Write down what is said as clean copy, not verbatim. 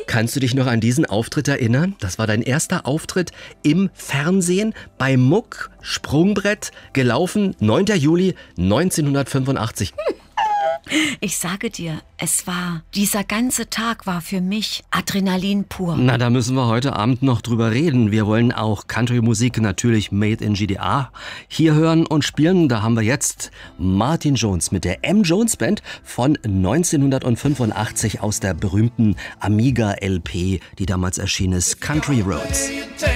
Kannst du dich noch an diesen Auftritt erinnern? Das war dein erster Auftritt im Fernsehen bei Muck Sprungbrett, gelaufen 9. Juli 1985. Ich sage dir, dieser ganze Tag war für mich Adrenalin pur. Na, da müssen wir heute Abend noch drüber reden. Wir wollen auch Country-Musik, natürlich Made in GDA, hier hören und spielen. Da haben wir jetzt Martin Jones mit der M. Jones Band von 1985 aus der berühmten Amiga LP, die damals erschien ist, Country Roads.